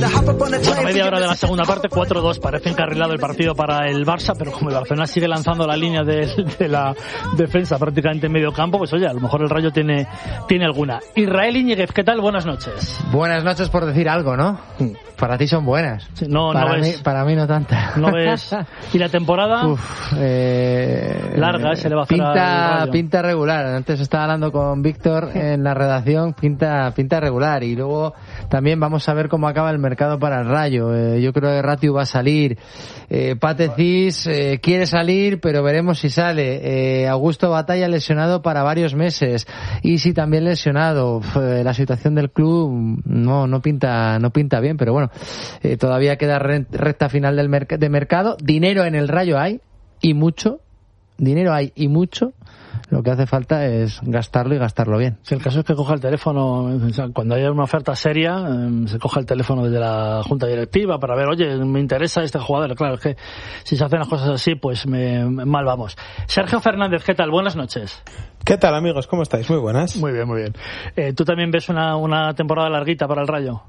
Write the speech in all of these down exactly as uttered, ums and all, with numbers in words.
Bueno, media hora de la segunda parte, cuatro dos. Parece encarrilado el partido para el Barça, pero como el Barcelona sigue lanzando la línea de, de la defensa prácticamente en medio campo, pues oye, a lo mejor el Rayo tiene, tiene alguna. Israel Íñiguez, ¿qué tal? Buenas noches. Buenas noches por decir algo, ¿no? Para ti son buenas. Sí, no, para, no mí, ves, para mí no tantas. ¿No ves? ¿Y la temporada? Uf, eh, larga, se le va a hacer pinta, al Rayo. Pinta regular. Antes estaba hablando con Víctor en la redacción, pinta, pinta regular. Y luego también vamos a ver cómo acaba el mercado para el Rayo. Eh, yo creo que Ratiu va a salir. Eh, Pate Cis eh, quiere salir, pero veremos si sale. Eh, Augusto Batalla lesionado para varios meses. Y si también lesionado. Uf, eh, la situación del club no, no pinta, no pinta bien, pero bueno. Eh, todavía queda recta final del merc- de mercado. Dinero en el Rayo hay, y mucho. Dinero hay, y mucho. Lo que hace falta es gastarlo y gastarlo bien. Si el caso es que coja el teléfono, cuando haya una oferta seria, eh, se coja el teléfono desde la junta directiva para ver, oye, me interesa este jugador. Claro, es que si se hacen las cosas así, pues me, mal vamos. Sergio Fernández, ¿qué tal? Buenas noches. ¿Qué tal, amigos? ¿Cómo estáis? Muy buenas. Muy bien, muy bien. Eh, ¿Tú también ves una, una temporada larguita para el Rayo?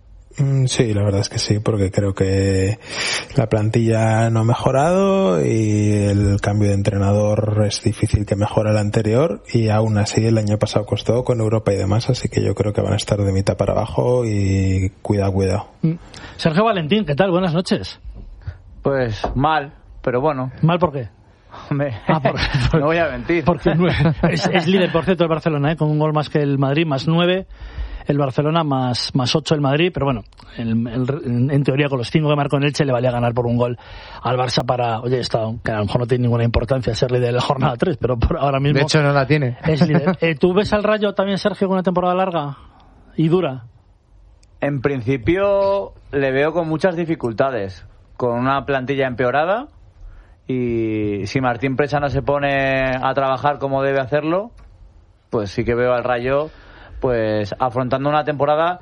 Sí, la verdad es que sí, porque creo que la plantilla no ha mejorado y el cambio de entrenador es difícil que mejore el anterior, y aún así el año pasado costó con Europa y demás, así que yo creo que van a estar de mitad para abajo y cuidado, cuidado. Sergio Valentín, ¿qué tal? Buenas noches. Pues mal, pero bueno. ¿Mal por qué? Hombre, ah, por, por, no voy a mentir. Porque es, es líder, por cierto, el Barcelona, ¿eh? Con un gol más que el Madrid, más nueve. El Barcelona más más ocho el Madrid, pero bueno, el, el, en teoría con los cinco que marcó en Elche le valía ganar por un gol al Barça para, oye, esto que a lo mejor no tiene ninguna importancia ser líder de la jornada tres, pero por ahora mismo... De hecho no la tiene. Es líder. Eh, ¿Tú ves al Rayo también, Sergio, con una temporada larga y dura? En principio le veo con muchas dificultades, con una plantilla empeorada, y si Martín Presa no se pone a trabajar como debe hacerlo, pues sí que veo al Rayo pues afrontando una temporada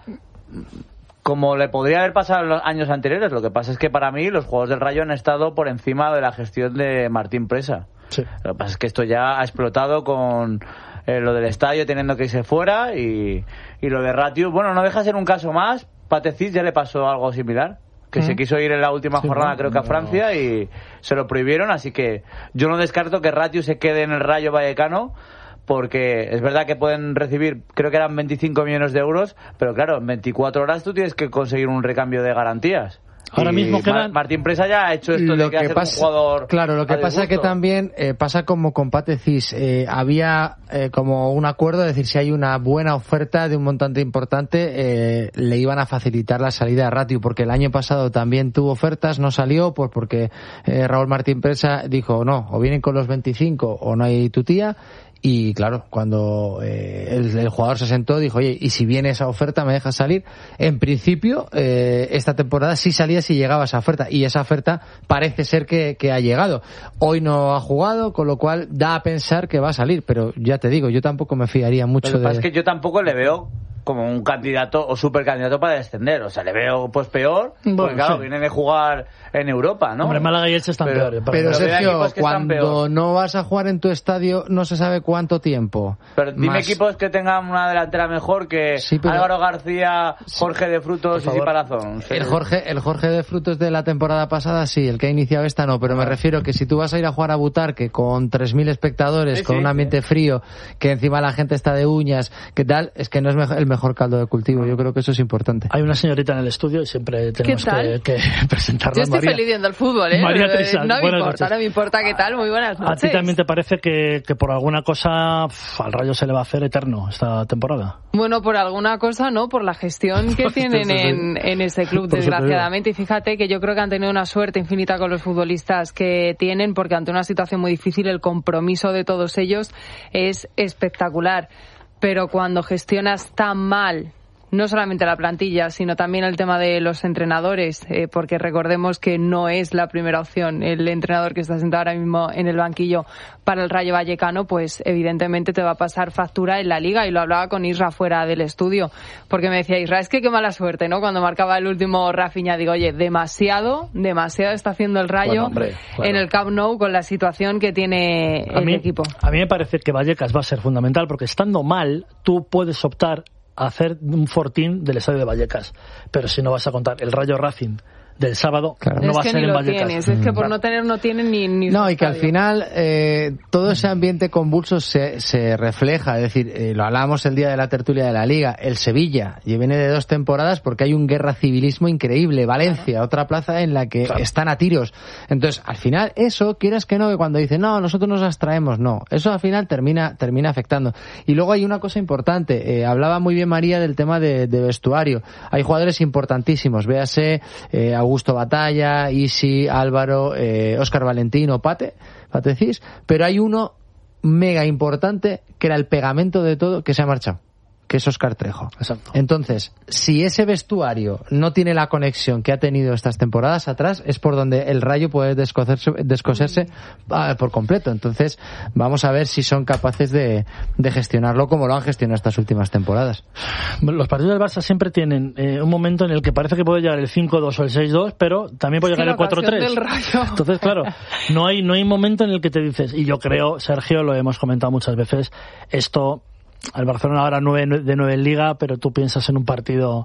como le podría haber pasado en los años anteriores. Lo que pasa es que para mí los jugadores del Rayo han estado por encima de la gestión de Martín Presa. Sí. Lo que pasa es que esto ya ha explotado con eh, lo del estadio teniendo que irse fuera, y, y lo de Ratiu, bueno, no deja de ser un caso más. Pate Cis ya le pasó algo similar, que ¿Mm? se quiso ir en la última sí, jornada, no, creo que a Francia, no. y se lo prohibieron, así que yo no descarto que Ratiu se quede en el Rayo Vallecano, porque es verdad que pueden recibir, creo que eran veinticinco millones de euros, pero claro, en veinticuatro horas tú tienes que conseguir un recambio de garantías. Ahora y mismo quedan... Martín Presa ya ha hecho esto lo de que, que hacer pasa, un jugador. Claro, lo que pasa es que también eh, pasa como con Pate Cis. Eh, había eh, como un acuerdo, es decir, si hay una buena oferta de un montante importante, eh, le iban a facilitar la salida de Ratiu, porque el año pasado también tuvo ofertas, no salió, pues porque eh, Raúl Martín Presa dijo, no, o vienen con los veinticinco o no hay tu tía. Y claro, cuando eh, el, el jugador se sentó, dijo, oye, y si viene esa oferta, ¿me dejas salir? En principio, eh, esta temporada sí salía si llegaba esa oferta, y esa oferta parece ser que, que ha llegado. Hoy no ha jugado, con lo cual da a pensar que va a salir, pero ya te digo, yo tampoco me fiaría mucho de... Lo que pasa es que yo tampoco le veo como un candidato o supercandidato para descender, o sea, le veo pues peor, bueno, porque claro, sí. viene de jugar en Europa, ¿no? Hombre, Málaga y Elche están pero, peores. Pero, pero Sergio, cuando no vas a jugar en tu estadio, no se sabe cuánto tiempo. Pero dime Más... equipos que tengan una delantera mejor que sí, pero... Álvaro García, Jorge de Frutos y Ciparazón. El Jorge, el Jorge de Frutos de la temporada pasada sí, el que ha iniciado esta no, pero ah. me refiero que si tú vas a ir a jugar a Butarque con tres mil espectadores, sí, con sí, un ambiente sí. frío, que encima la gente está de uñas, ¿qué tal? Es que no es mejor, el mejor caldo de cultivo. Yo creo que eso es importante. Hay una señorita en el estudio y siempre tenemos que, que presentarla. Yo estoy María, feliz viendo el fútbol, ¿eh? María Trisal, no me importa, noches. no me importa qué tal. Muy buenas noches. ¿A ti también te parece que, que por alguna cosa pff, al Rayo se le va a hacer eterno esta temporada? Bueno, por alguna cosa no, por la gestión que tienen en, en ese club, desgraciadamente. Y fíjate que yo creo que han tenido una suerte infinita con los futbolistas que tienen, porque ante una situación muy difícil el compromiso de todos ellos es espectacular. Pero cuando gestionas tan mal no solamente la plantilla, sino también el tema de los entrenadores, eh, porque recordemos que no es la primera opción el entrenador que está sentado ahora mismo en el banquillo para el Rayo Vallecano, pues evidentemente te va a pasar factura en la Liga. Y lo hablaba con Isra fuera del estudio, porque me decía Isra, es que qué mala suerte, ¿no? Cuando marcaba el último Rafinha, digo, oye, demasiado, demasiado está haciendo el Rayo bueno, hombre, claro. en el Camp Nou con la situación que tiene a el mí, equipo. A mí me parece que Vallecas va a ser fundamental, porque estando mal, tú puedes optar a hacer un fortín del estadio de Vallecas. Pero si no vas a contar el Rayo Racing del sábado, claro, no es va que a ser ni en lo Vallecas. Tienes. Es que por no tener no tienen ni, ni no, y que al final eh, todo ese ambiente convulso se, se refleja, es decir, eh, lo hablábamos el día de la tertulia de la Liga, el Sevilla, y viene de dos temporadas porque hay un guerra civilismo increíble, Valencia, claro. Otra plaza en la que claro. Están a tiros. Entonces, al final, eso, quieras que no, que cuando dicen, no, nosotros nos abstraemos, no, eso al final termina termina afectando. Y luego hay una cosa importante, eh, hablaba muy bien María del tema de, de vestuario, hay jugadores importantísimos, véase eh, Augusto Batalla, Isi, Álvaro, eh, Óscar Valentino, Pate, Patecís, pero hay uno mega importante que era el pegamento de todo que se ha marchado, que es Óscar Trejo. Exacto. Entonces, si ese vestuario no tiene la conexión que ha tenido estas temporadas atrás, es por donde el Rayo puede descoserse, descoserse uh, por completo. Entonces, vamos a ver si son capaces de, de gestionarlo como lo han gestionado estas últimas temporadas. Los partidos del Barça siempre tienen eh, un momento en el que parece que puede llegar el cinco dos o el seis dos, pero también puede llegar el cuatro tres. Entonces, claro, no hay, no hay momento en el que te dices, y yo creo, Sergio, lo hemos comentado muchas veces, esto... El Barcelona ahora nueve de nueve en Liga, pero tú piensas en un partido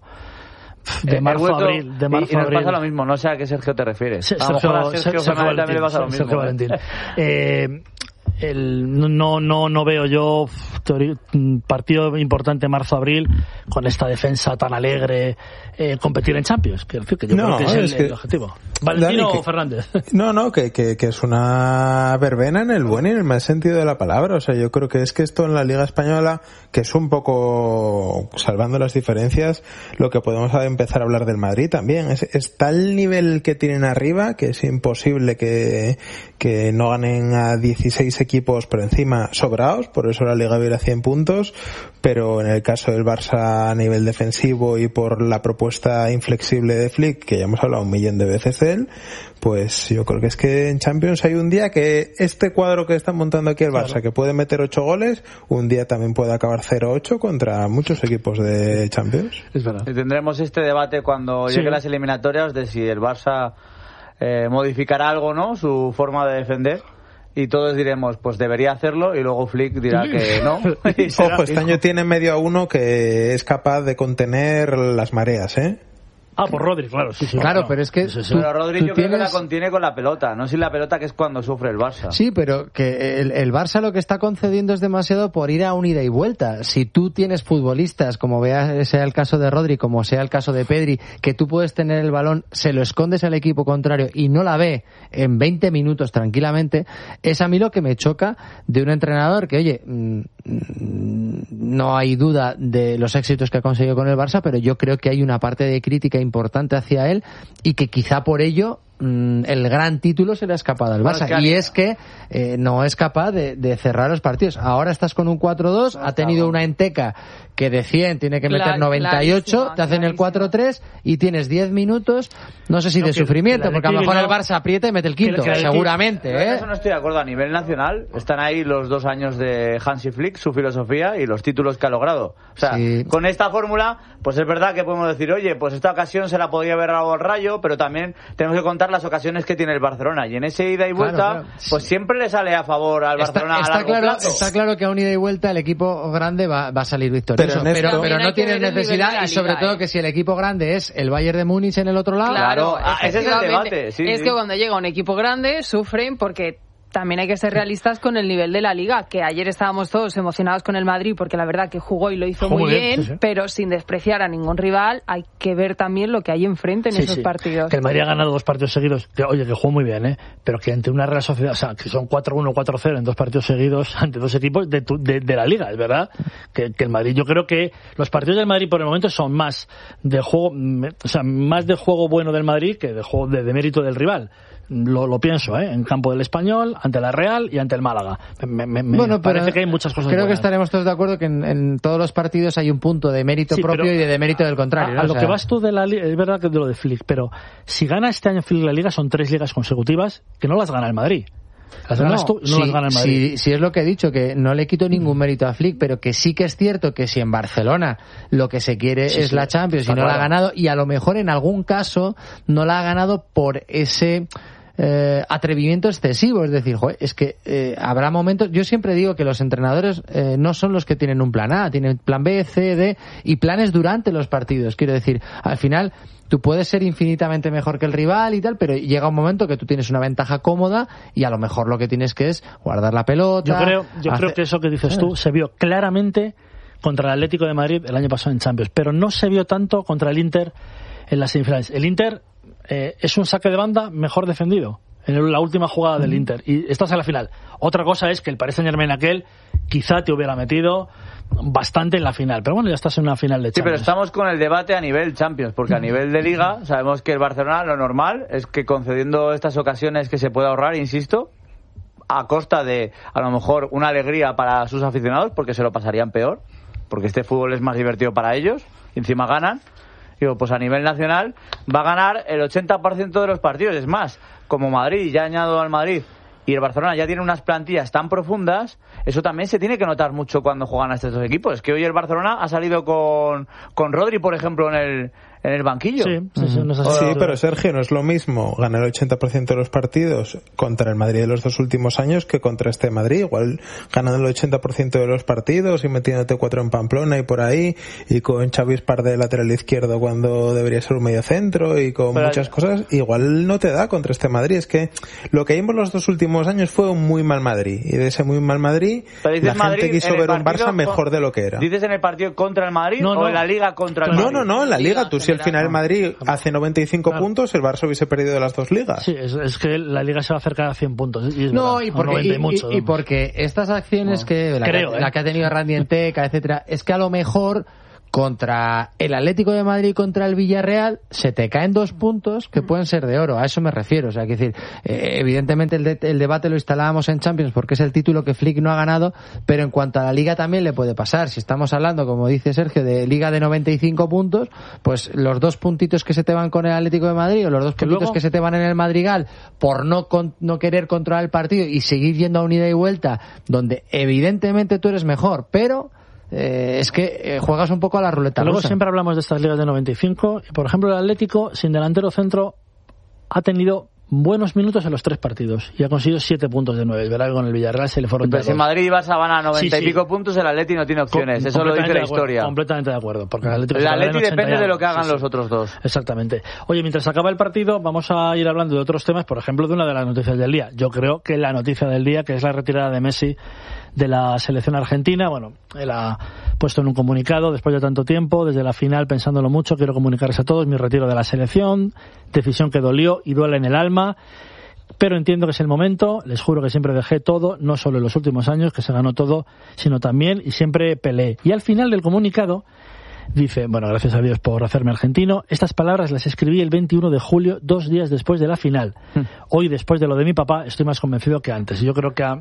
de marzo a abril. De marzo y, y nos abril. pasa lo mismo, no sé a qué Sergio te refieres. Sí, a lo Sergio, mejor a Sergio, Sergio Valentín Valentín, también le pasa lo mismo. Sergio Valentín. Eh, el, no, no, no veo yo teoría, partido importante marzo-abril con esta defensa tan alegre, eh, competir en Champions. Quiero decir que yo no, creo que es, es el, que, el objetivo. Valentino Dani, o Fernández. No, no, que, que, que es una verbena en el buen y en el mal sentido de la palabra. O sea, yo creo que es que esto en la Liga Española, que es un poco, salvando las diferencias, lo que podemos empezar a hablar del Madrid también. Es, es tal nivel que tienen arriba que es imposible que, que no ganen a dieciséis equipos por encima sobrados, por eso la Liga viera cien puntos, pero en el caso del Barça a nivel defensivo y por la propuesta inflexible de Flick, que ya hemos hablado un millón de veces de él, pues yo creo que es que en Champions hay un día que este cuadro que están montando aquí el Barça, claro, que puede meter ocho goles, un día también puede acabar cero ocho contra muchos equipos de Champions. Es verdad. Y tendremos este debate cuando sí. lleguen las eliminatorias de si el Barça eh, modificará algo, ¿no? Su forma de defender. Y todos diremos, pues debería hacerlo, y luego Flick dirá que no. Ojo, este año tiene medio a uno que es capaz de contener las mareas, ¿eh? Ah, por Rodri, claro, sí, sí. Claro, claro. pero es que... Sí, sí. Pero Rodri yo tienes... creo que la contiene con la pelota, no sin la pelota, que es cuando sufre el Barça. Sí, pero que el, el Barça lo que está concediendo es demasiado por ir a un ida y vuelta. Si tú tienes futbolistas, como vea, sea el caso de Rodri, como sea el caso de Pedri, que tú puedes tener el balón, se lo escondes al equipo contrario y no la ve en veinte minutos tranquilamente, es a mí lo que me choca de un entrenador que, oye, no hay duda de los éxitos que ha conseguido con el Barça, pero yo creo que hay una parte de crítica importante hacia él y que quizá por ello mmm, el gran título se le ha escapado al Barça. Bueno, es que y es que eh, no es capaz de, de cerrar los partidos. Ahora estás con un cuatro dos, ha tenido una enteca que de cien tiene que meter noventa y ocho, te hacen el cuatro tres y tienes diez minutos, no sé si no, de que, sufrimiento, que porque a lo mejor no, el Barça aprieta y mete el quinto, que, que seguramente. Yo, ¿eh? Eso no estoy de acuerdo. A nivel nacional están ahí los dos años de Hansi Flick, su filosofía y los títulos que ha logrado. O sea, sí. Con esta fórmula, pues es verdad que podemos decir, oye, pues esta ocasión se la podía haber dado al Rayo, pero también tenemos que contar las ocasiones que tiene el Barcelona, y en ese ida y vuelta, claro, claro. pues siempre le sale a favor al está, Barcelona está a largo claro, plazo. Está claro que a un ida y vuelta el equipo grande va, va a salir victorioso, pero, pero, pero no tienes necesidad, y sobre todo que si el equipo grande es el Bayern de Múnich en el otro lado, claro, ah, ese es el debate. Sí, es sí. que cuando llega un equipo grande sufren porque también hay que ser realistas con el nivel de la Liga, que ayer estábamos todos emocionados con el Madrid porque la verdad que jugó y lo hizo muy, muy bien, bien sí, sí. pero sin despreciar a ningún rival, hay que ver también lo que hay enfrente en sí, esos sí. partidos. Que el Madrid ha ganado dos partidos seguidos, que, oye, que jugó muy bien, ¿eh? Pero que ante una Real Sociedad, o sea, que son cuatro uno, cuatro cero en dos partidos seguidos ante dos equipos de, tu, de, de la Liga, es verdad, que, que el Madrid, yo creo que los partidos del Madrid por el momento son más de juego, o sea, más de juego bueno del Madrid que de juego de, de mérito del rival. Lo, lo pienso, ¿eh? En campo del Español, ante la Real y ante el Málaga. Me, me, me bueno, parece que hay muchas cosas creo buenas. Que estaremos todos de acuerdo que en, en todos los partidos hay un punto de mérito sí, propio y de demérito del contrario. A, ¿no? a lo o sea... que vas tú de la Liga, es verdad que de lo de Flick, pero si gana este año Flick la Liga son tres ligas consecutivas que no las gana el Madrid. Las ganas no, tú, no sí, las gana el Madrid. Sí, sí, es lo que he dicho, que no le quito ningún mérito a Flick, pero que sí que es cierto que si en Barcelona lo que se quiere sí, es sí, la Champions y no claro. la ha ganado, y a lo mejor en algún caso no la ha ganado por ese... eh, atrevimiento excesivo. Es decir, joder, es que eh, habrá momentos... Yo siempre digo que los entrenadores eh, no son los que tienen un plan A, tienen plan B, C, D y planes durante los partidos. Quiero decir, al final tú puedes ser infinitamente mejor que el rival y tal, pero llega un momento que tú tienes una ventaja cómoda y a lo mejor lo que tienes que es guardar la pelota. Yo creo, yo hacer... creo que eso que dices tú se vio claramente contra el Atlético de Madrid el año pasado en Champions, pero no se vio tanto contra el Inter en las semifinales. El Inter eh, es un saque de banda mejor defendido en la última jugada del Inter y estás en la final. Otra cosa es que el Paris Saint-Germain aquel quizá te hubiera metido bastante en la final, pero bueno, ya estás en una final de Champions. Sí, pero estamos con el debate a nivel Champions, porque a nivel de Liga sabemos que el Barcelona lo normal es que concediendo estas ocasiones que se puede ahorrar, insisto, a costa de a lo mejor una alegría para sus aficionados, porque se lo pasarían peor, porque este fútbol es más divertido para ellos, y encima ganan. Digo, pues a nivel nacional va a ganar el ochenta por ciento de los partidos. Es más, como Madrid, ya añado al Madrid, y el Barcelona ya tiene unas plantillas tan profundas, eso también se tiene que notar mucho cuando juegan a estos dos equipos. Es que hoy el Barcelona ha salido con, con Rodri, por ejemplo, en el, en el banquillo. Sí, sí, sí, no sé sí, si... pero Sergio, no es lo mismo ganar el ochenta por ciento de los partidos contra el Madrid de los dos últimos años que contra este Madrid. Igual ganando el ochenta por ciento de los partidos y metiéndote cuatro en Pamplona y por ahí, y con Xavi Espar de lateral izquierdo cuando debería ser un medio centro y con pero muchas cosas, igual no te da contra este Madrid. Es que lo que vimos los dos últimos años fue un muy mal Madrid, y de ese muy mal Madrid la Madrid, gente quiso ver un Barça mejor de lo que era. ¿Dices en el partido contra el Madrid no, o no. en la Liga contra el no, Madrid? No, no, no, en la Liga. Tú si al final el Madrid hace noventa y cinco claro. puntos, el Barça hubiese perdido las dos ligas. Sí, es, es que la Liga se va a acercar a cien puntos. Y es no, verdad, y porque, y, y, mucho, y porque estas acciones no. que la, Creo, que, ¿eh? la que ha tenido Randy Enteca, etcétera, es que a lo mejor contra el Atlético de Madrid y contra el Villarreal se te caen dos puntos que pueden ser de oro. A eso me refiero. O sea, que decir, eh, evidentemente el, de, el debate lo instalábamos en Champions porque es el título que Flick no ha ganado, pero en cuanto a la Liga también le puede pasar. Si estamos hablando, como dice Sergio, de Liga de noventa y cinco puntos, pues los dos puntitos que se te van con el Atlético de Madrid o los dos puntitos luego... que se te van en el Madrigal por no, con, no querer controlar el partido y seguir yendo a un ida y vuelta donde evidentemente tú eres mejor, pero Eh, es que eh, juegas un poco a la ruleta Luego rusa. siempre hablamos de estas ligas de noventa y cinco. Por ejemplo, el Atlético, sin delantero centro, ha tenido buenos minutos en los tres partidos y ha conseguido siete puntos de nueve. Verá que con el Villarreal se le fueron Pero si Madrid y Barça van a noventa sí, y pico sí. puntos, el Atleti no tiene opciones. Com- Eso lo dice la acuerdo, historia. Completamente de acuerdo. Porque el Atlético el Atleti depende de lo que hagan sí, los sí. otros dos. Exactamente. Oye, mientras acaba el partido, vamos a ir hablando de otros temas. Por ejemplo, de una de las noticias del día. Yo creo que la noticia del día, que es la retirada de Messi de la selección argentina. Bueno, él ha puesto en un comunicado, después de tanto tiempo, desde la final, pensándolo mucho, quiero comunicarles a todos mi retiro de la selección, decisión que dolió y duele en el alma, pero entiendo que es el momento, les juro que siempre dejé todo, no solo en los últimos años, que se ganó todo, sino también, y siempre peleé. Y al final del comunicado dice, bueno, gracias a Dios por hacerme argentino, estas palabras las escribí el veintiuno de julio, dos días después de la final. Hmm. Hoy, después de lo de mi papá, estoy más convencido que antes. Y yo creo que a,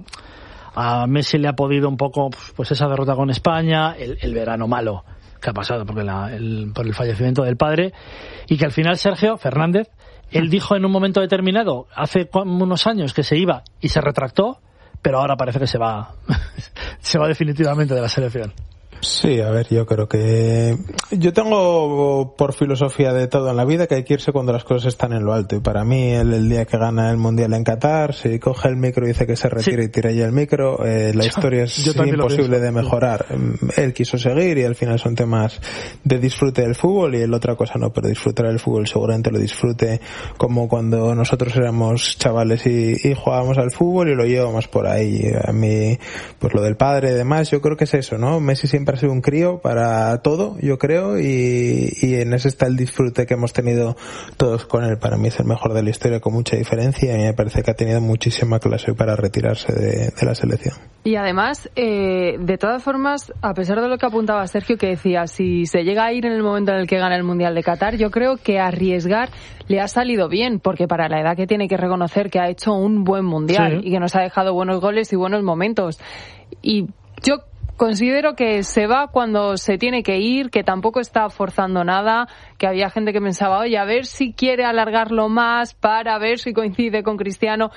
a Messi le ha podido un poco, pues esa derrota con España, el, el verano malo que ha pasado porque la, el, por el fallecimiento del padre, y que al final Sergio Fernández, él dijo en un momento determinado, hace unos años, que se iba y se retractó, pero ahora parece que se va, se va definitivamente de la selección. Sí, a ver, yo creo que yo tengo por filosofía de todo en la vida que hay que irse cuando las cosas están en lo alto, y para mí el, el día que gana el Mundial en Qatar, si coge el micro y dice que se retira sí. y tira ya el micro, eh, la yo, historia es imposible de mejorar. Él quiso seguir y al final son temas de disfrute del fútbol y el otra cosa no, pero disfrutar del fútbol seguramente lo disfrute como cuando nosotros éramos chavales y, y jugábamos al fútbol, y lo llevamos por ahí. A mí, pues lo del padre y demás, yo creo que es eso, ¿no? Messi siempre ha sido un crío para todo, yo creo, y, y en ese está el disfrute que hemos tenido todos con él. Para mí es el mejor de la historia con mucha diferencia, y a mí me parece que ha tenido muchísima clase hoy para retirarse de, de la selección. Y además, eh, de todas formas, a pesar de lo que apuntaba Sergio, que decía, si se llega a ir en el momento en el que gana el Mundial de Qatar, yo creo que arriesgar le ha salido bien, porque para la edad que tiene, que reconocer que ha hecho un buen Mundial, sí, y que nos ha dejado buenos goles y buenos momentos. Y yo considero que se va cuando se tiene que ir, que tampoco está forzando nada, que había gente que pensaba, oye, a ver si quiere alargarlo más para ver si coincide con Cristiano.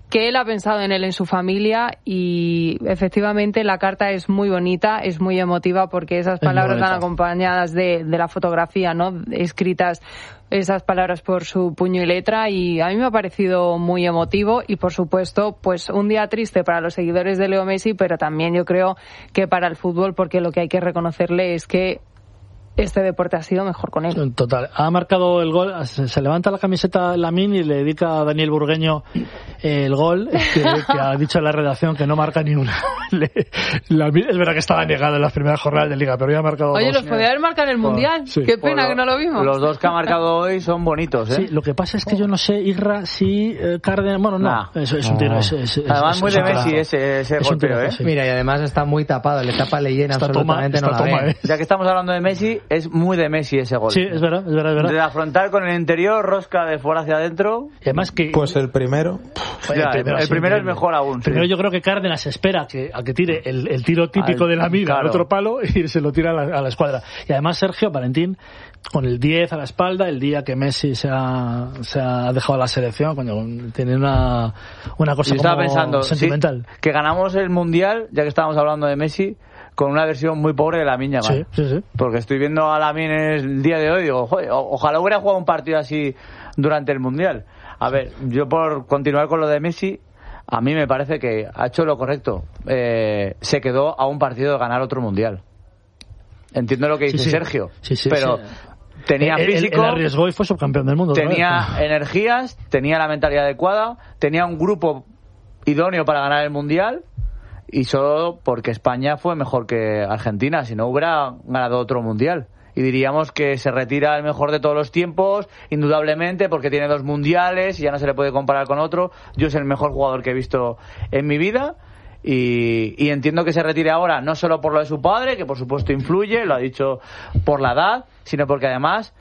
que él ha pensado en él, en su familia, y efectivamente la carta es muy bonita, es muy emotiva, porque esas palabras van acompañadas de, de la fotografía, ¿no? Escritas esas palabras por su puño y letra, y a mí me ha parecido muy emotivo, y por supuesto pues un día triste para los seguidores de Leo Messi, pero también yo creo que para el fútbol, porque lo que hay que reconocerle es que este deporte ha sido mejor con él. Total. Ha marcado el gol, se, se levanta la camiseta Lamine y le dedica a Daniel Burgueño el gol, que, que ha dicho en la redacción que no marca ni una. Le, Lamine, es verdad que estaba negado en las primeras jornadas de Liga, pero ya ha marcado Oye, dos. los podía haber marcado en el Mundial. Sí. Qué pena que no lo vimos. Los dos que ha marcado hoy son bonitos, ¿eh? Sí, lo que pasa es que yo no sé, Irra, si eh, Cárdenas... Bueno, no, nah. es, es un tiro. Es, es, es, además, es, muy es, de es Messi ese, ese golpeo, ¿eh? Sí. Mira, y además está muy tapado, le tapa le llena absolutamente, toma, no la toma, ve. ¿eh? Ya que estamos hablando de Messi, es muy de Messi ese gol. Sí, es verdad, es verdad, es verdad. De afrontar con el interior, rosca de fuera hacia adentro. Y además que... Pues el primero... Ya, el primero, el primero es mejor aún. Primero sí. yo creo que Cárdenas espera que, a que tire el, el tiro típico al, de la mida claro. al otro palo y se lo tira a la, a la escuadra. Y además Sergio Valentín, con el diez a la espalda, el día que Messi se ha, se ha dejado la selección, coño, tiene una, una cosa yo estaba como pensando, sentimental. Sí, que ganamos el Mundial, ya que estábamos hablando de Messi, con una versión muy pobre de Lamine Yamal. Sí, sí, sí. Porque estoy viendo a Lamine el día de hoy y digo, joder, ojalá hubiera jugado un partido así durante el Mundial. A ver, yo por continuar con lo de Messi, a mí me parece que ha hecho lo correcto. Eh, se quedó a un partido de ganar otro Mundial. Entiendo lo que dice sí, sí. Sergio, sí, sí, pero sí. tenía el, físico, el, el arriesgó y fue subcampeón del mundo. tenía ¿verdad? energías, tenía la mentalidad adecuada, tenía un grupo idóneo para ganar el Mundial. Y solo porque España fue mejor que Argentina, si no hubiera ganado otro Mundial. Y diríamos que se retira el mejor de todos los tiempos, indudablemente, porque tiene dos Mundiales y ya no se le puede comparar con otro. Yo es el mejor jugador que he visto en mi vida. Y, y entiendo que se retire ahora, no solo por lo de su padre, que por supuesto influye, lo ha dicho por la edad, sino porque además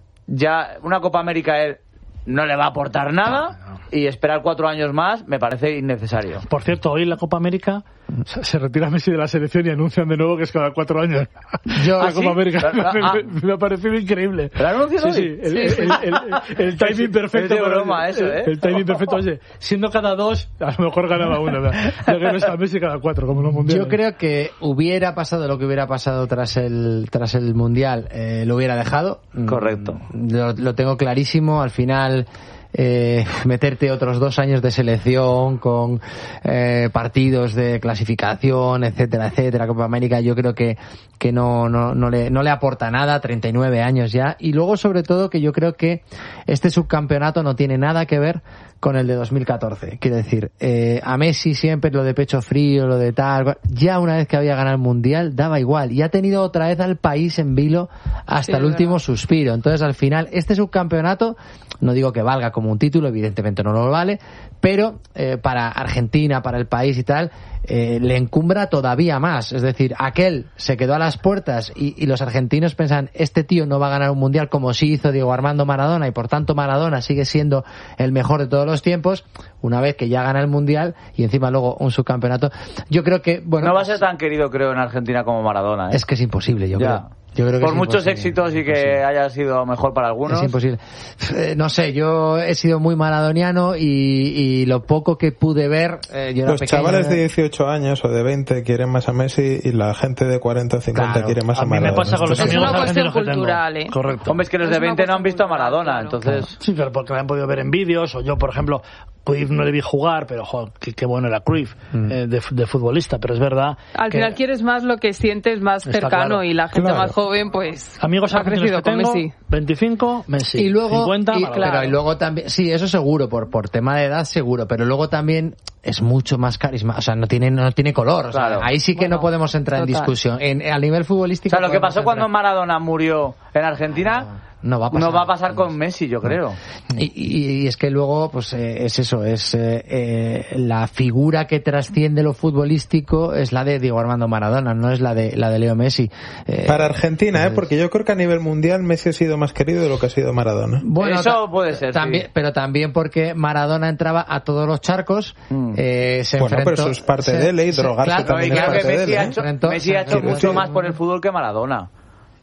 ya una Copa América a él no le va a aportar nada. No, no. Y esperar cuatro años más me parece innecesario. Por cierto, hoy en la Copa América se retira Messi de la selección y anuncian de nuevo que es cada cuatro años. Yo, la ¿Ah, Copa sí? América Pero, me, ah, me, me ha parecido increíble. ¿Pero anuncian sí, hoy? sí, el, sí. El, el, el, el timing perfecto. Es de broma eso, ¿eh? El, el timing perfecto. Oye, siendo cada dos, a lo mejor ganaba uno. Ya que no está Messi cada cuatro, como los mundiales. Yo creo que hubiera pasado lo que hubiera pasado tras el tras el mundial, eh, lo hubiera dejado. Correcto. Lo, lo tengo clarísimo. Al final... Eh, meterte otros dos años de selección con eh, partidos de clasificación, etcétera, etcétera, Copa América, yo creo que que no no no le no le aporta nada, treinta y nueve años ya, y luego sobre todo que yo creo que este subcampeonato no tiene nada que ver con el de dos mil catorce, quiero decir, eh, a Messi siempre lo de pecho frío, lo de tal, ya una vez que había ganado el Mundial daba igual, y ha tenido otra vez al país en vilo hasta sí, el último verdad. suspiro, entonces al final este subcampeonato, no digo que valga como un título, evidentemente no lo vale, pero eh, para Argentina, para el país y tal, eh, le encumbra todavía más, es decir, aquel se quedó a las puertas y, y los argentinos pensan, este tío no va a ganar un Mundial como sí hizo Diego Armando Maradona, y por tanto Maradona sigue siendo el mejor de todos los tiempos, una vez que ya gana el Mundial y encima luego un subcampeonato, yo creo que, bueno... No va a ser tan querido, creo, en Argentina como Maradona, ¿eh? Es que es imposible, yo ya. creo. Yo creo que por es muchos imposible. éxitos y que imposible. haya sido mejor para algunos. Es imposible. Eh, no sé, yo he sido muy maradoniano y, y lo poco que pude ver... Eh, yo era Los pequeño, chavales de dieciocho años o de veinte quieren más a Messi y la gente de cuarenta o cincuenta claro. quiere más a, a Maradona. mí me pasa con los es amigos una cuestión argentinos cultural, que tengo. ¿eh? Correcto. Hombre, es que los es de veinte no han visto a Maradona, claro. entonces... Claro. Sí, pero porque lo han podido ver en vídeos, o yo, por ejemplo, Cruyff no le vi jugar, pero joder, qué, qué bueno era Cruyff mm. eh, de, de futbolista, pero es verdad. Al que final quieres más lo que sientes más cercano, claro. y la gente claro. más joven, pues amigos ha crecido con tengo, Messi. veinticinco, Messi. Y luego, cincuenta, y, Maradona. pero, y luego también, sí, eso seguro, por por tema de edad seguro, pero luego también es mucho más carisma, o sea, no tiene no tiene color, o sea, claro. ahí sí que bueno, no podemos entrar total. en discusión. En, a nivel futbolístico... O sea, lo que pasó entrar. cuando Maradona murió en Argentina... No va a pasar, no va a pasar con Messi, yo creo. Y, y, y es que luego, pues eh, es eso, es eh, eh, la figura que trasciende lo futbolístico es la de Diego Armando Maradona, no es la de la de Leo Messi. Eh, Para Argentina, pues, ¿eh? Porque yo creo que a nivel mundial Messi ha sido más querido de lo que ha sido Maradona. Bueno, eso puede ser, también, sí. Pero también porque Maradona entraba a todos los charcos, mm. eh, se bueno, enfrentó... pero eso es parte se, de él, y se, drogarse claro, también no, y es creo parte que de Messi él. ha ¿eh? hecho, Enfrentó, Messi ha hecho enfrentó, mucho sí. más por el fútbol que Maradona.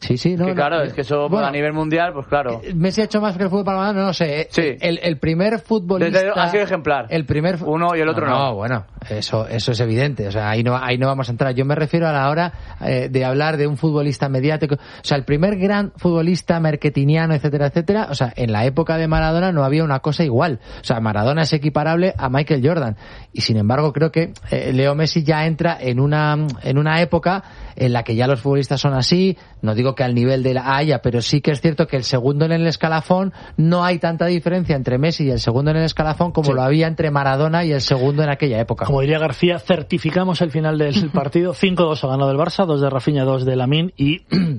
Sí, sí, no. Que claro, no, es que eso bueno, a nivel mundial, pues claro. Messi ha hecho más que el fútbol para no, no sé. Sí. El, el primer futbolista. Desde, ha sido ejemplar. El primer. Uno y el otro no. No, no bueno, eso, eso es evidente. O sea, ahí no, ahí no vamos a entrar. Yo me refiero a la hora eh, de hablar de un futbolista mediático. O sea, el primer gran futbolista marketingiano, etcétera, etcétera. O sea, en la época de Maradona no había una cosa igual. O sea, Maradona es equiparable a Michael Jordan. Y sin embargo, creo que eh, Leo Messi ya entra en una, en una época en la que ya los futbolistas son así. No digo que al nivel de la Haya, pero sí que es cierto que el segundo en el escalafón no hay tanta diferencia entre Messi y el segundo en el escalafón como sí. lo había entre Maradona y el segundo en aquella época. Como diría García, certificamos el final del partido. cinco dos ha ganado el Barça, dos de Rafinha, dos de Lamine y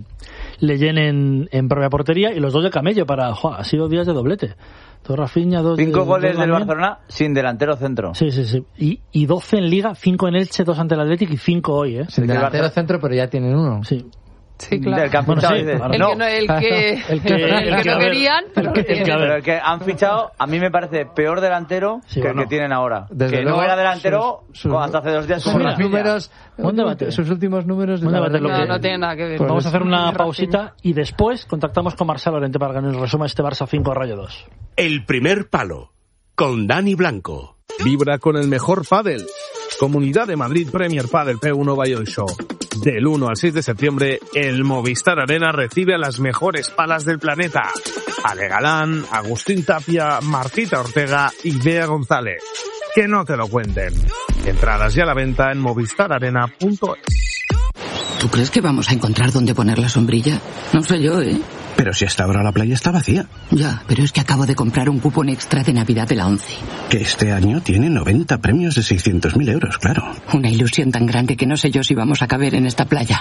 Leyen en, en propia portería y los dos de Camello para... ¡Joder! Ha sido días de doblete. Dos Rafinha, dos Cinco de, goles dos del Lamine. Barcelona sin delantero centro. Sí, sí, sí. Y, y doce en Liga, cinco en Elche, dos ante el Atlético y cinco hoy, ¿eh? Sin delantero centro, pero ya tienen uno. Sí. Sí, claro. Del que han Bueno, fichado, sí, dices. claro. El No. que no, el que, El que- el el que que, no a ver, querían, pero el que- lo tienen. el que, a ver. Pero el que han fichado, a mí me parece peor delantero Sí, que bueno. el que tienen ahora. Desde que luego, no era delantero sus- sus- hasta hace dos días. Sus como mira, Rafinha. números, Buen debate. sus últimos números. Buen la debate, verdad lo No, que- no tiene nada que ver. Pues vamos a hacer una Rafinha. pausita y después contactamos con Marcelo Lorente para que nos resuma este Barça cinco Rayo dos. El primer palo, con Dani Blanco. Vibra con el mejor pádel. Comunidad de Madrid Premier Padel P uno Valladolid Show. Del uno al seis de septiembre, el Movistar Arena recibe a las mejores palas del planeta. Ale Galán, Agustín Tapia, Martita Ortega y Bea González. Que no te lo cuenten. Entradas ya a la venta en movistar arena punto es. ¿Tú crees que vamos a encontrar dónde poner la sombrilla? No sé yo, ¿eh? Pero si hasta ahora la playa está vacía. Ya, pero es que acabo de comprar un cupón extra de Navidad de la ONCE. Que este año tiene noventa premios de seiscientos mil euros, claro. Una ilusión tan grande que no sé yo si vamos a caber en esta playa.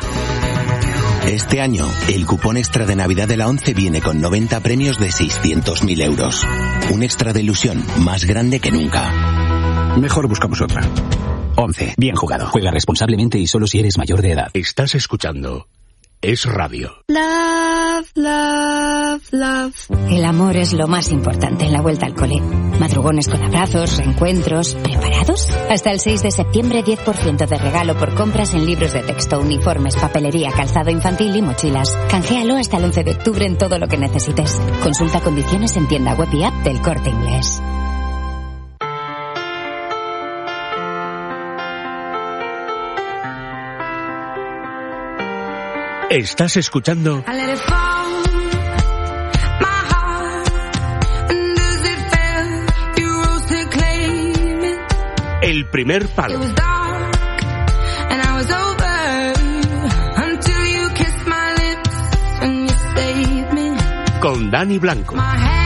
Este año, el cupón extra de Navidad de la ONCE viene con noventa premios de seiscientos mil euros. Un extra de ilusión más grande que nunca. Mejor buscamos otra. ONCE. Bien jugado. Juega responsablemente y solo si eres mayor de edad. Estás escuchando Es Radio. Love, love, love. El amor es lo más importante en la vuelta al cole. Madrugones con abrazos, reencuentros. ¿Preparados? Hasta el seis de septiembre, diez por ciento de regalo por compras en libros de texto, uniformes, papelería, calzado infantil y mochilas. Canjealo hasta el once de octubre en todo lo que necesites. Consulta condiciones en tienda web y app del Corte Inglés. Estás escuchando El primer palo. Con Dani Blanco.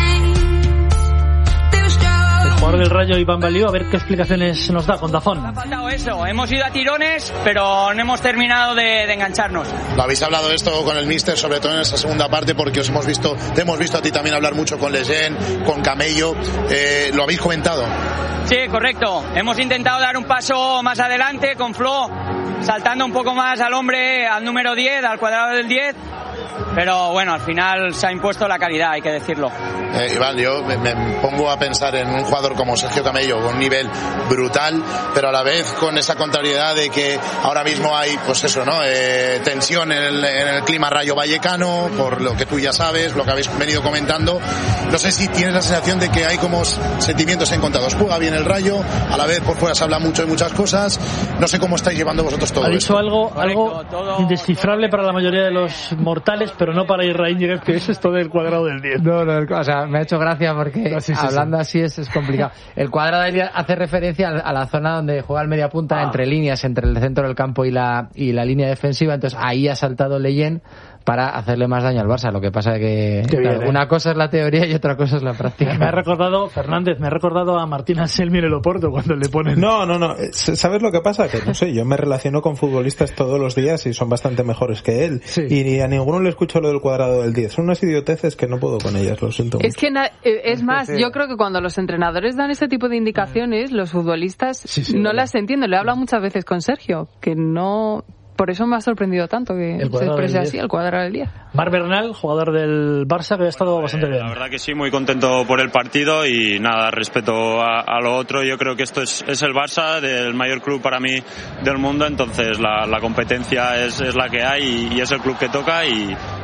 El jugador del Rayo, Iván Balío, a ver qué explicaciones nos da con Dazón. Ha faltado eso, hemos ido a tirones, pero no hemos terminado de, de engancharnos. Lo habéis hablado esto con el míster, sobre todo en esa segunda parte, porque os hemos visto, te hemos visto a ti también hablar mucho con Leyen, con Camello, eh, ¿lo habéis comentado? Sí, correcto, hemos intentado dar un paso más adelante con Flo, saltando un poco más al hombre, al número diez, al cuadrado del diez, pero bueno, al final se ha impuesto la calidad, hay que decirlo. Eh, Iván, yo me, me pongo a pensar en un jugador como Sergio Camello, con un nivel brutal, pero a la vez con esa contrariedad de que ahora mismo hay, pues eso, ¿no? Eh, tensión en el, en el clima rayo vallecano, por lo que tú ya sabes, lo que habéis venido comentando. No sé si tienes la sensación de que hay como sentimientos encontrados. Juega bien el Rayo, a la vez por fuera se habla mucho de muchas cosas. No sé cómo estáis llevando vosotros todo Ha dicho esto. algo, algo indescifrable para la mayoría de los mortales, pero no para Israel Ñíguez, que es esto del cuadrado del diez. No, no, o sea, me ha hecho gracia porque Ah, sí, sí, hablando sí. así es, es complicado. El cuadrado del diez hace referencia a la zona donde juega el media punta, Ah. entre líneas, entre el centro del campo y la, y la línea defensiva. Entonces ahí ha saltado Leyen para hacerle más daño al Barça. Lo que pasa es que Qué bien, claro, ¿eh? una cosa es la teoría y otra cosa es la práctica. Me ha recordado, Fernández, me ha recordado a Martín Anselmi en el Oporto cuando le ponen... No, no, no. ¿Sabes lo que pasa? Que no sé, yo me relaciono con futbolistas todos los días y son bastante mejores que él. Sí. Y a ninguno le escucho lo del cuadrado del diez. Son unas idioteces que no puedo con ellas, lo siento. Es que, na- eh, es más, sí. yo creo que cuando los entrenadores dan este tipo de indicaciones, los futbolistas Sí, sí, no verdad. las entienden. Lo he hablado muchas veces con Sergio, que no... Por eso me ha sorprendido tanto que se cuadrado exprese del así, diez. el cuadrado del diez. Mar Bernal, jugador del Barça, que ha estado bastante bien. La verdad que sí, muy contento por el partido y nada, respecto a, a lo otro, yo creo que esto es, es el Barça, del mayor club para mí del mundo, entonces la, la competencia es, es la que hay y, y es el club que toca y,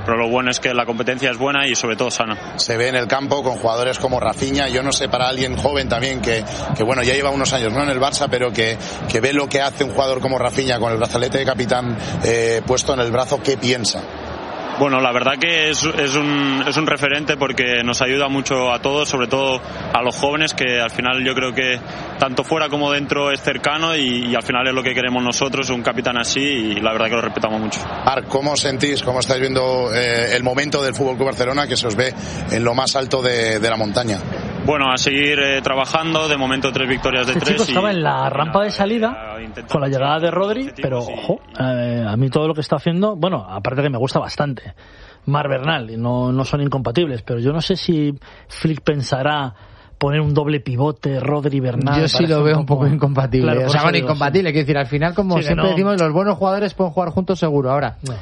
pero lo bueno es que la competencia es buena y sobre todo sana. Se ve en el campo con jugadores como Rafinha, yo no sé, para alguien joven también que, que bueno, ya lleva unos años no en el Barça, pero que, que ve lo que hace un jugador como Rafinha con el brazalete de capitán eh, puesto en el brazo, ¿qué piensa? Bueno, la verdad que es, es, un, es un referente porque nos ayuda mucho a todos, sobre todo a los jóvenes, que al final yo creo que tanto fuera como dentro es cercano y, y al final es lo que queremos nosotros, un capitán así, y la verdad que lo respetamos mucho. Arc, ¿cómo sentís, cómo estáis viendo eh, el momento del F C Barcelona, que se os ve en lo más alto de, de la montaña? Bueno, a seguir eh, trabajando, de momento tres victorias de este tres. Chico estaba y, en la rampa de salida con la llegada de Rodri, pero ojo, eh, a mí todo lo que está haciendo, bueno, aparte que me gusta bastante, Mar Bernal, y no, no son incompatibles, pero yo no sé si Flick pensará poner un doble pivote, Rodri, Bernal. Yo sí lo veo un poco, un poco incompatible. Claro, o sea, bueno, digo, incompatible. Sí. Quiero decir, al final, como sí, siempre no. decimos, los buenos jugadores pueden jugar juntos seguro. Ahora, no.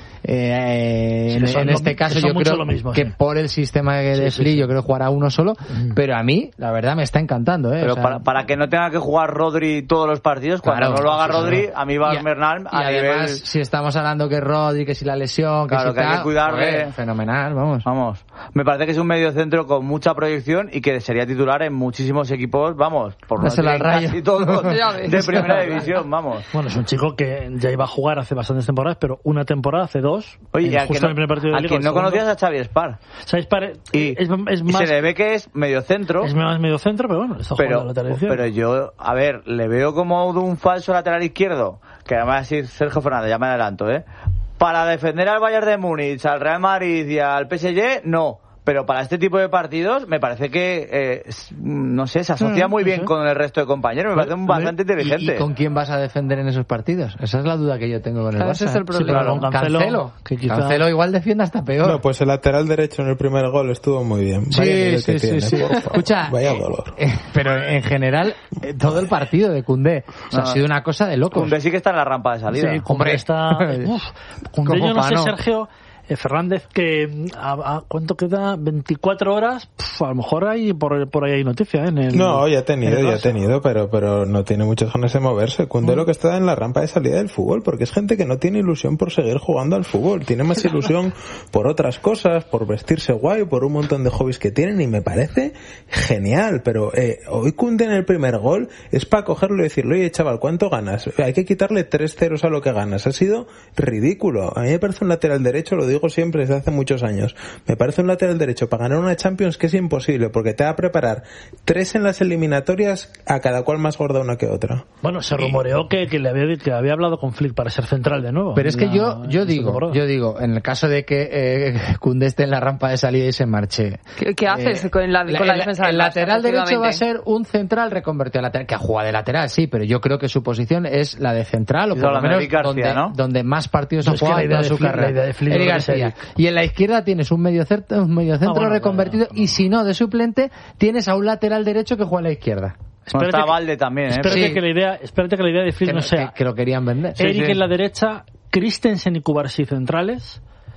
eh, sí, en, en lo, este caso, yo creo mismo, que sí. por el sistema de sí, Flick, sí, sí. yo creo jugar a uno solo. Mm. Pero a mí, la verdad, me está encantando. ¿eh? Pero o sea, para, para que no tenga que jugar Rodri todos los partidos, cuando claro, no lo haga Rodri, a mí va y, Bernal a y nivel... además, si estamos hablando que Rodri, que si la lesión, que claro, si que tal, hay que cuidarle. Joder, fenomenal, vamos. Vamos. Me parece que es un mediocentro con mucha proyección y que sería titular en muchísimos equipos, vamos, por no decir casi todos de primera división, vamos. Bueno, es un chico que ya iba a jugar hace bastantes temporadas, pero una temporada, hace dos. Oye, y justo no, en el primer partido de a Liga, quien no conocías a Xavi Spar. Xavi Spar y, es, es más, y se le ve que es mediocentro. Es más mediocentro, pero bueno, está jugando pero, lateral izquierdo. Pero yo, a ver, le veo como de un falso lateral izquierdo, que además es Sergio Fernández, ya me adelanto, ¿eh? Para defender al Bayern de Múnich, al Real Madrid y al P S G, no. Pero para este tipo de partidos me parece que, eh, no sé, se asocia muy bien con el resto de compañeros. Me parece bastante inteligente. ¿Y, ¿Y con quién vas a defender en esos partidos? Esa es la duda que yo tengo con el Barça. Ese es el problema. Sí, claro, Cancelo, Cancelo, que quizá... Cancelo igual defiende hasta peor. No, pues el lateral derecho en el primer gol estuvo muy bien. Sí, Vaya sí, que sí, tiene, sí. por favor. Escucha, vaya dolor. Eh, pero en general, eh, todo el partido de Koundé o sea, no, ha sido una cosa de locos. Koundé sí que está en la rampa de salida. Sí, Koundé está... Uf, Koundé yo no sé, Sergio... Eh, Fernández, que a, a ¿cuánto queda? veinticuatro horas, pf, a lo mejor hay por, por ahí hay noticia, ¿eh? En el, no, ya ha tenido, ya ha tenido, pero, pero no tiene muchas ganas de moverse. Koundé mm. lo que está en la rampa de salida del fútbol, porque es gente que no tiene ilusión por seguir jugando al fútbol, tiene más ilusión por otras cosas, por vestirse guay, por un montón de hobbies que tienen, y me parece genial, pero eh, hoy Koundé en el primer gol es para cogerlo y decirle, oye chaval, ¿cuánto ganas? Hay que quitarle tres ceros a lo que ganas, ha sido ridículo. A mí me parece un lateral derecho, lo digo siempre desde hace muchos años, me parece un lateral derecho para ganar una Champions que es imposible, porque te va a preparar tres en las eliminatorias, a cada cual más gorda una que otra. Bueno, se rumoreó que, que le había, que había hablado con Flick para ser central de nuevo. Pero es que la, yo yo digo, yo digo, en el caso de que eh, Koundé esté en la rampa de salida y se marche, ¿qué, qué haces eh, con la, con la, la defensa? El, el lateral derecho va a ser un central reconvertido a lateral, que juega de lateral, sí, pero yo creo que su posición es la de central, o por lo menos García, donde, ¿no? donde más partidos ha jugado en toda su carrera. Eric García. Y en la izquierda tienes un medio centro, un medio centro ah, bueno, reconvertido, bueno, no. y si no, de suplente, tienes a un lateral derecho que juega a la izquierda. Bueno, está Valde también, ¿eh? Espérate, sí. que la idea, espérate que la idea de Flick no sea que, que lo querían vender. Eric sí, sí. en la derecha, Christensen y Cubarsí centrales,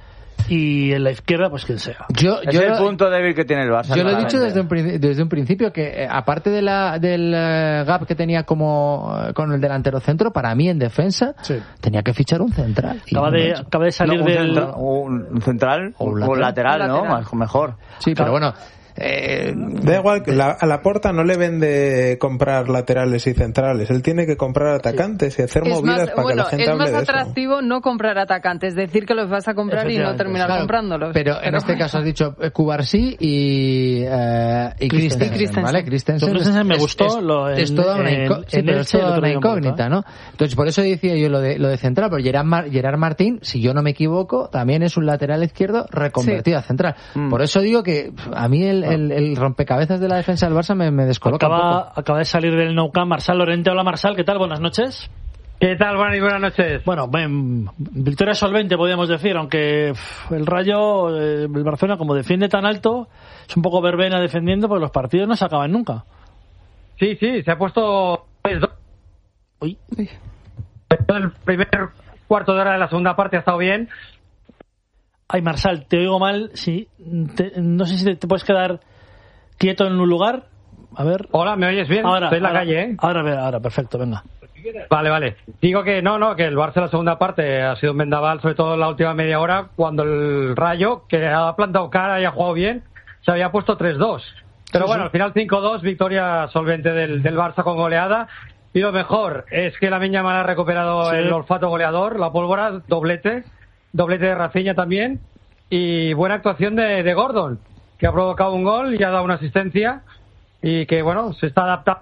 y en la izquierda pues quien sea. Yo, es yo el lo, punto débil que tiene el Barça. Yo lo he dicho desde un, desde un principio, que eh, aparte de la, del uh, gap que tenía como uh, con el delantero centro, para mí en defensa sí. tenía que fichar un central. Acaba, de, acaba de salir no, un del... Central, un central o un lateral, lateral, ¿no? Lateral. Mejor. Sí, claro. Pero bueno... Eh, da igual, la, a Laporta no le vende comprar laterales y centrales, él tiene que comprar atacantes sí. y hacer es movidas más, para bueno, que la gente hable de eso. Es más atractivo no comprar atacantes, decir que los vas a comprar y no terminar claro, comprándolos. Pero, pero en este caso has dicho eh, Cubarsí y, eh, y Christensen, Christensen, ¿vale? Christensen, Christensen me gustó. Es, lo, en, es toda una, inco en, sí, en pero es toda una incógnita, ¿no? Entonces, por eso decía yo lo de, lo de central, pero Gerard, Mar Gerard Martín, si yo no me equivoco, también es un lateral izquierdo reconvertido sí. a central. Mm. Por eso digo que a mí el, el, el rompe cabezas de la defensa del Barça me, me descoloca acaba, un poco. Acaba de salir del Nou Camp Marsal Lorente. Hola Marsal, ¿qué tal? Buenas noches. ¿Qué tal, Juan? Y buenas noches. Bueno, ben, victoria solvente podríamos decir, aunque pff, el Rayo, eh, el Barcelona como defiende tan alto, es un poco verbena defendiendo, porque los partidos no se acaban nunca. Sí, sí, se ha puesto... Uy. El primer cuarto de hora de la segunda parte ha estado bien. Ay, Marsal, te oigo mal. Sí, te, no sé si te, te puedes quedar quieto en un lugar. A ver. Hola, ¿me oyes bien? Ahora, estoy en la ahora, calle, ¿eh? Ahora, ahora, ahora, perfecto, venga. Vale, vale. Digo que no, no, que el Barça en la segunda parte ha sido un vendaval, sobre todo en la última media hora, cuando el Rayo, que ha plantado cara y ha jugado bien, se había puesto tres dos. Pero sí, bueno, sí. Al final cinco dos, victoria solvente del, del Barça con goleada. Y lo mejor es que Lamine Yamal ha recuperado sí. el olfato goleador, la pólvora, doblete, doblete de Rafinha también. Y buena actuación de, de Gordon, que ha provocado un gol y ha dado una asistencia. Y que, bueno, se está adaptando.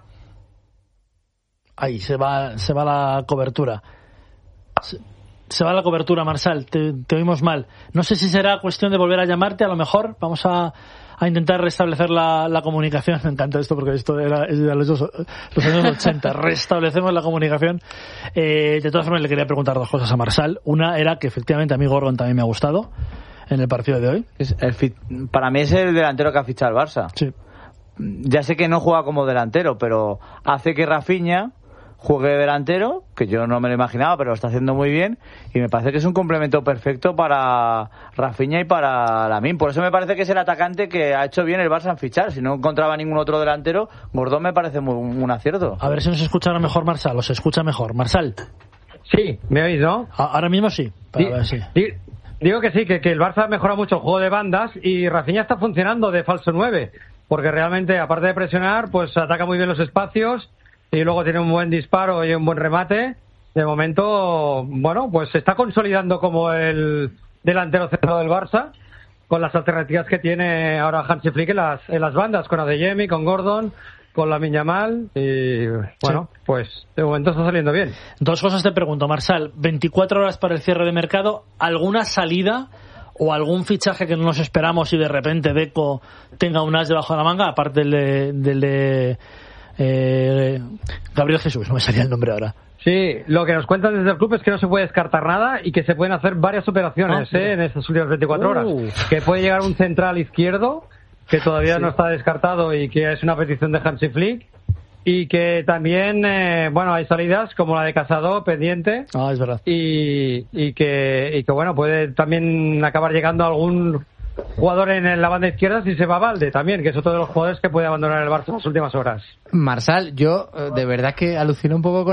Ahí se va, se va la cobertura. Se, se va la cobertura, Marsal. Te, te oímos mal. No sé si será cuestión de volver a llamarte. A lo mejor vamos a, a intentar restablecer la, la comunicación. Me encanta esto porque esto era, es de los, los años ochenta. Restablecemos la comunicación. Eh, de todas formas, le quería preguntar dos cosas a Marsal. Una era que efectivamente a mí Gordon también me ha gustado en el partido de hoy. Es el fit, para mí es el delantero que ha fichado el Barça. Sí. Ya sé que no juega como delantero, pero hace que Rafinha juegue de delantero, que yo no me lo imaginaba, pero lo está haciendo muy bien, y me parece que es un complemento perfecto para Rafinha y para Lamine. Por eso me parece que es el atacante que ha hecho bien el Barça en fichar. Si no encontraba ningún otro delantero, Gordon me parece muy, un acierto. A ver si nos escucha ahora mejor Marsal, o se escucha mejor. Marsal. Sí, ¿me oís, no? Ahora mismo sí. Di, ver, sí. Di, digo que sí, que, que el Barça mejora mucho el juego de bandas y Rafinha está funcionando de falso nueve, porque realmente, aparte de presionar, pues ataca muy bien los espacios y luego tiene un buen disparo y un buen remate. De momento, bueno, pues se está consolidando como el delantero centrado del Barça, con las alternativas que tiene ahora Hansi Flick en las, en las bandas, con Adeyemi, con Gordon, con Lamine Yamal, y bueno, sí. Pues de momento está saliendo bien. Dos cosas te pregunto, Marsal. veinticuatro horas para el cierre de mercado, ¿alguna salida o algún fichaje que no nos esperamos y de repente Deco tenga un as debajo de la manga, aparte del de, del de eh, Gabriel Jesús? No me salía el nombre ahora. Sí, lo que nos cuentan desde el club es que no se puede descartar nada y que se pueden hacer varias operaciones ah, eh, en estas últimas veinticuatro horas. Uh. Que puede llegar un central izquierdo, que todavía sí. no está descartado y que es una petición de Hansi Flick. Y que también, eh, bueno, hay salidas como la de Casado pendiente. Ah, es verdad. Y, y, que, y que, bueno, puede también acabar llegando algún jugador en la banda izquierda si se va Valde también, que es otro de los jugadores que puede abandonar el Barça en las últimas horas. Marsal, yo de verdad que alucino un poco con